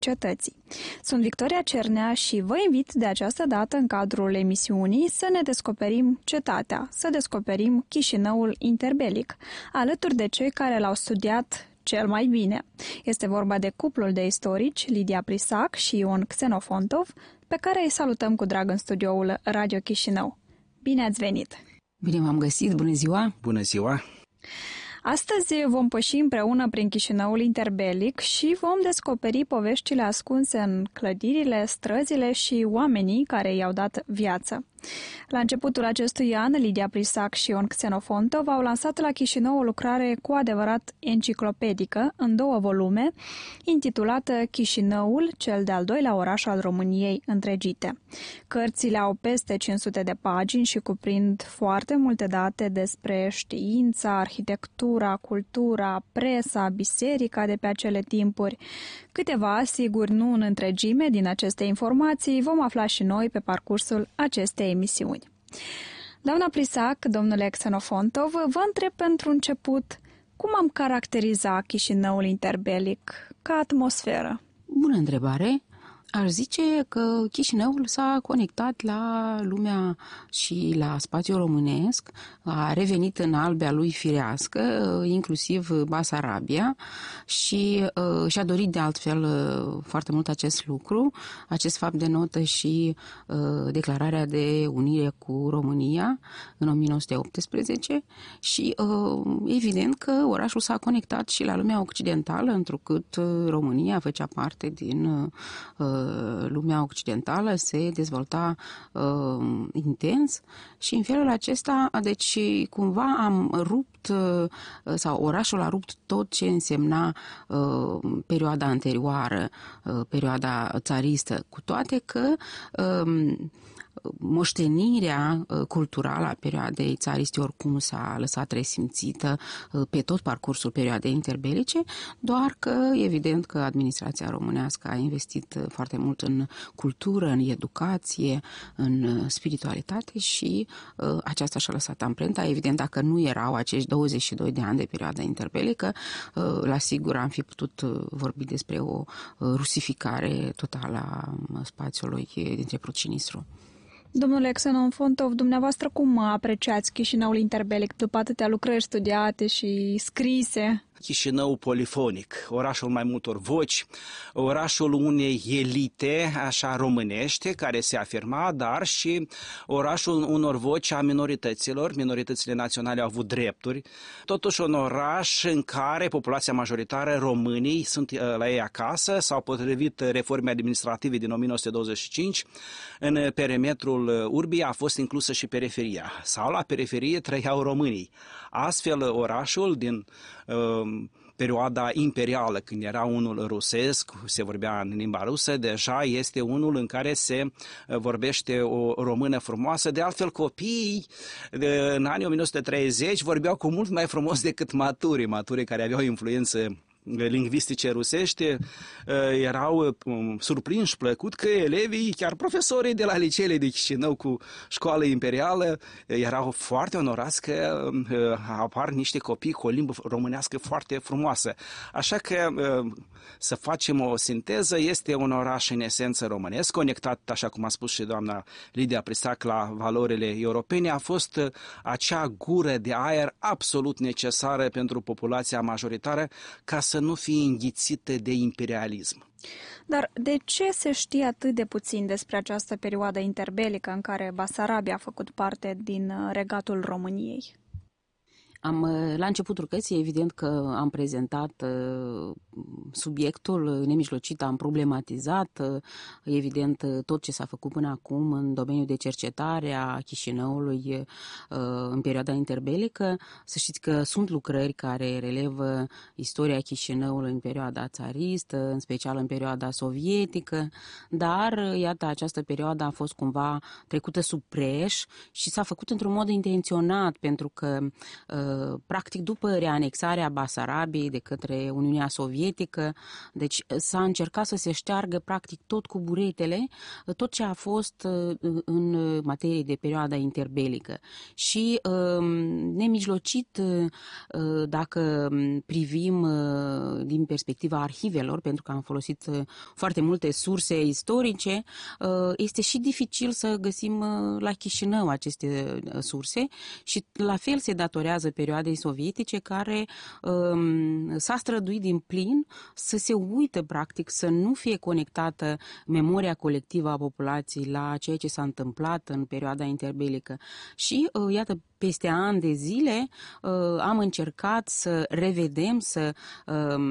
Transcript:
cetății. Sunt Victoria Cernea și vă invit de această dată în cadrul emisiunii să ne descoperim cetatea, să descoperim Chișinăul interbelic, alături de cei care l-au studiat cel mai bine. Este vorba de cuplul de istorici Lidia Prisac și Ion Xenofontov, pe care îi salutăm cu drag în studioul Radio Chișinău. Bine ați venit! Bine v-am găsit! Bună ziua! Bună ziua! Astăzi vom păși împreună prin Chișinăul interbelic și vom descoperi poveștile ascunse în clădirile, străzile și oamenii care i-au dat viață. La începutul acestui an, Lidia Prisac și Ion Xenofontov au lansat la Chișinău o lucrare cu adevărat enciclopedică, în 2 volume, intitulată Chișinăul, cel de-al doilea oraș al României întregite. Cărțile au peste 500 de pagini și cuprind foarte multe date despre știința, arhitectura, cultura, presa, biserica de pe acele timpuri. Câteva, sigur nu în întregime, din aceste informații vom afla și noi pe parcursul acestei emisiuni. Doamna Prisac, domnule Xenofontov, vă întreb pentru început, cum am caracteriza Chișinăul interbelic ca atmosferă? Bună întrebare! Aș zice că Chișinăul s-a conectat la lumea și la spațiul românesc, a revenit în albea lui firească, inclusiv Basarabia, și și-a dorit de altfel foarte mult acest lucru. Acest fapt denotă și declararea de unire cu România în 1918 și evident că orașul s-a conectat și la lumea occidentală, întrucât România făcea parte din lumea occidentală, se dezvolta intens și în felul acesta, deci cumva am rupt sau orașul a rupt tot ce însemna perioada anterioară, perioada țaristă, cu toate că moștenirea culturală a perioadei țariste oricum s-a lăsat resimțită pe tot parcursul perioadei interbelice, doar că evident că administrația românească a investit foarte mult în cultură, în educație, în spiritualitate și aceasta și-a lăsat amprenta. Evident, dacă nu erau acești 22 de ani de perioadă interbelică, la sigur am fi putut vorbi despre o rusificare totală a spațiului dintre Prut și Nistru. Domnule Xenofontov, dumneavoastră cum apreciați Chișinăul interbelic după atâtea lucrări studiate și scrise? Chișinău polifonic, orașul mai multor voci, orașul unei elite, așa românește, care se afirma, dar și orașul unor voci a minorităților. Minoritățile naționale au avut drepturi. Totuși un oraș în care populația majoritară, românii, sunt la ei acasă, s-au potrivit reformei administrative din 1925. În perimetrul urbii a fost inclusă și periferia, sau la periferie trăiau românii. Astfel, orașul din perioada imperială, când era unul rusesc, se vorbea în limba rusă, deja este unul în care se vorbește o română frumoasă. De altfel, copiii în anii 1930 vorbeau cu mult mai frumos decât maturii care aveau influență lingvistice rusești, erau surprinși plăcut că elevii, chiar profesorii de la liceele de Chișinău cu școală imperială, erau foarte onorați că apar niște copii cu o limbă românească foarte frumoasă. Așa că, să facem o sinteză, este un oraș în esență românesc, conectat, așa cum a spus și doamna Lidia Prisac, la valorile europene. A fost acea gură de aer absolut necesară pentru populația majoritară ca să nu fie înghițită de imperialism. Dar de ce se știe atât de puțin despre această perioadă interbelică în care Basarabia a făcut parte din regatul României? La începutul cărții, evident că am prezentat subiectul nemijlocit, am problematizat, evident, tot ce s-a făcut până acum în domeniul de cercetare a Chișinăului în perioada interbelică. Să știți că sunt lucrări care relevă istoria Chișinăului în perioada țaristă, în special în perioada sovietică, dar, iată, această perioadă a fost cumva trecută sub preș și s-a făcut într-un mod intenționat, pentru că practic după reanexarea Basarabiei de către Uniunea Sovietică, deci s-a încercat să se șteargă practic tot cu buretele, tot ce a fost în materie de perioada interbelică. Și nemijlocit, dacă privim din perspectiva arhivelor, pentru că am folosit foarte multe surse istorice, este și dificil să găsim la Chișinău aceste surse și la fel se datorează perioadei sovietice, care s-a străduit din plin să se uită practic, să nu fie conectată memoria colectivă a populației la ceea ce s-a întâmplat în perioada interbelică. Și iată, peste ani de zile am încercat să revedem, să